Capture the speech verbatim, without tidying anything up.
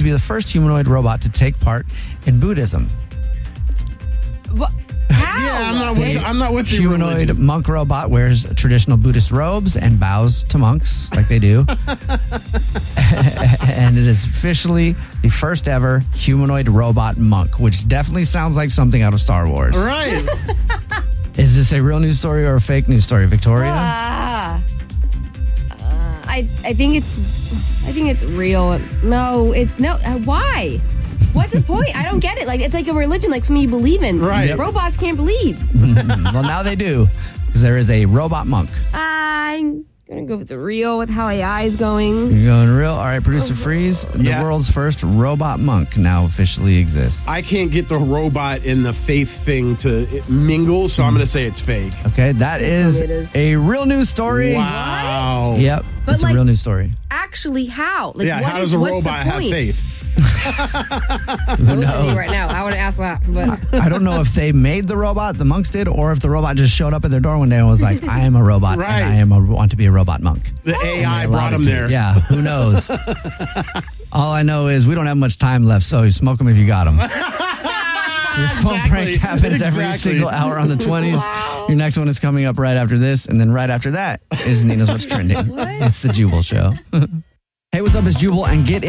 be the first humanoid robot to take part in Buddhism. What? How? Yeah, I'm not with, I'm not with the Humanoid religion. monk robot wears traditional Buddhist robes and bows to monks like they do. And it is officially the first ever humanoid robot monk, which definitely sounds like something out of Star Wars. Right. Is this a real news story or a fake news story, Victoria? Ah. Uh, I I think it's I think it's real. No, it's no. Uh, why? What's the point? I don't get it. Like it's like a religion, like something you believe in. Right. Yep. Robots can't believe. Well, now they do, because there is a robot monk. I'm gonna go with the real with how A I is going. You're going real? All right, producer Freeze. The Yeah. world's first robot monk now officially exists. I can't get the robot and the faith thing to mingle, so I'm going to say it's fake. Okay, that is, It is. a real news story. Wow. Yep, But it's like- a real news story. Actually, how? Like, Yeah, what how is- does a what's the robot have point? faith? Listen to me right now. I want to ask that, but I don't know if they made the robot, the monks did, or if the robot just showed up at their door one day and was like, I am a robot Right. and I am a, want to be a robot monk. The A I And they brought allowed him it to. there. Yeah, who knows? All I know is we don't have much time left, so you smoke them if you got them. Your phone Exactly. prank happens every Exactly. single hour on the twenties. Your next one is coming up right after this, and then right after that is Nina's What's Trending. It's the Jubal Show. Hey, what's up? It's Jubal, and get